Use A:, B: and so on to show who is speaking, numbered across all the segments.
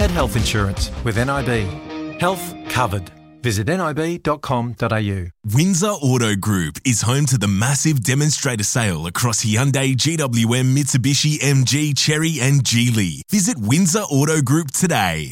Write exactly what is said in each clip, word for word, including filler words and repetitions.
A: at health insurance with N I B. Health covered. Visit nib dot com dot a u.
B: Windsor Auto Group is home to the massive demonstrator sale across Hyundai, G W M, Mitsubishi, M G, Chery and Geely. Visit Windsor Auto Group today.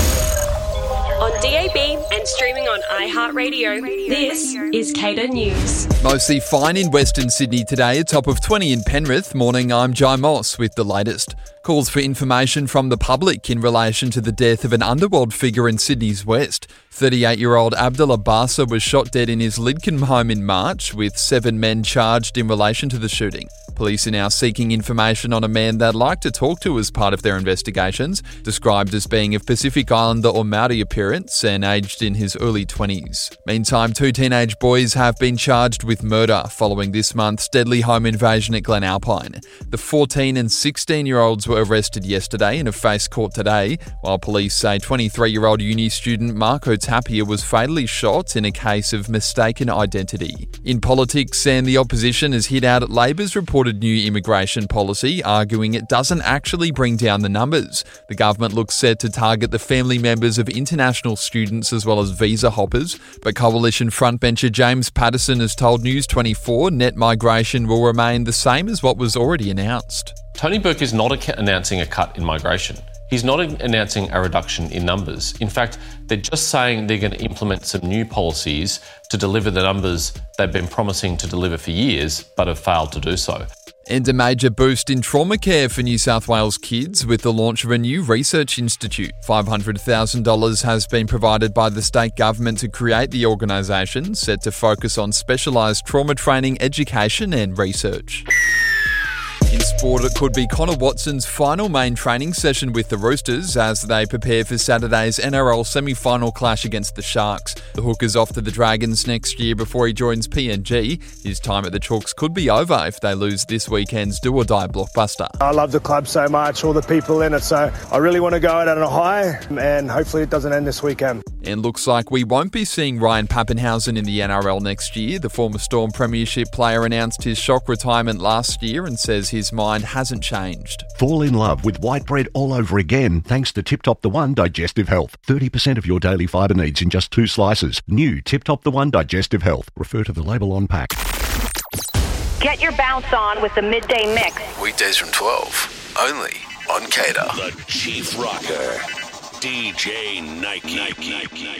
C: On D A B and streaming on iHeartRadio, this is Cater News.
D: Mostly fine in Western Sydney today, a top of twenty in Penrith. Morning, I'm Jai Moss with the latest. Calls for information from the public in relation to the death of an underworld figure in Sydney's west. thirty-eight-year-old Abdullah Bassa was shot dead in his Lidcombe home in March, with seven men charged in relation to the shooting. Police are now seeking information on a man they'd like to talk to as part of their investigations, described as being of Pacific Islander or Maori appearance and aged in his early twenties. Meantime, two teenage boys have been charged with murder following this month's deadly home invasion at Glen Alpine. The fourteen and sixteen-year-olds were arrested yesterday and have faced court today, while police say twenty-three-year-old uni student Marco Tapia was fatally shot in a case of mistaken identity. In politics, and the opposition has hit out at Labor's reported new immigration policy, arguing it doesn't actually bring down the numbers. The government looks set to target the family members of international students as well as visa hoppers, but Coalition frontbencher James Patterson has told News twenty-four net migration will remain the same as what was already announced.
E: Tony Burke is not a- announcing a cut in migration. He's not announcing a reduction in numbers. In fact, they're just saying they're going to implement some new policies to deliver the numbers they've been promising to deliver for years, but have failed to do so.
D: And a major boost in trauma care for New South Wales kids with the launch of a new research institute. five hundred thousand dollars has been provided by the state government to create the organisation, set to focus on specialised trauma training, education and research. In sport, it could be Connor Watson's final main training session with the Roosters as they prepare for Saturday's N R L semi-final clash against the Sharks. The hooker's off to the Dragons next year before he joins P N G. His time at the Chalks could be over if they lose this weekend's do-or-die blockbuster.
F: I love the club so much, all the people in it, so I really want to go out on a high, and hopefully it doesn't end this weekend.
D: And looks like we won't be seeing Ryan Pappenhausen in the N R L next year. The former Storm Premiership player announced his shock retirement last year and says his mind hasn't changed.
G: Fall in love with white bread all over again thanks to Tip Top The One Digestive Health. thirty percent of your daily fibre needs in just two slices. New Tip Top The One Digestive Health. Refer to the label on pack.
H: Get your bounce on with the Midday Mix.
I: Weekdays from twelve, only on Cater.
J: The Chief Rocker, D J Nike. Nike.